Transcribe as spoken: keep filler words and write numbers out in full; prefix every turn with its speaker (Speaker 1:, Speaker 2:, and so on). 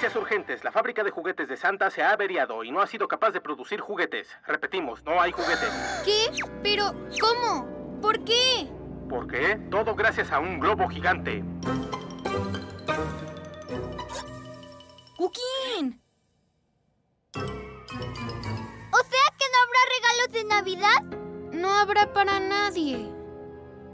Speaker 1: Noticias urgentes. La fábrica de juguetes de Santa se ha averiado y no ha sido capaz de producir juguetes. Repetimos, no hay juguetes.
Speaker 2: ¿Qué? ¿Pero cómo? ¿Por qué?
Speaker 1: ¿Por qué? Todo gracias a un globo gigante.
Speaker 2: ¡Cookin! ¿O sea que no habrá regalos de Navidad? No habrá para nadie.